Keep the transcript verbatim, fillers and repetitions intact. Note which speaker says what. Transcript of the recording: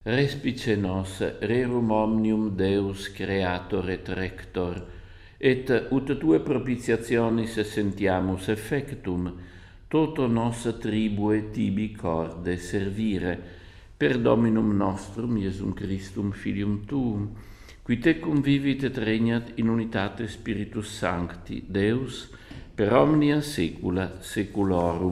Speaker 1: Respice nos, rerum omnium Deus creator et rector, et ut tue propitiationis sentiamus effectum, toto nos tribue tibi corde servire, per Dominum nostrum Iesum Christum Filium Tuum, qui tecum vivit et regnat in unitate Spiritus Sancti, Deus, per omnia saecula saeculorum.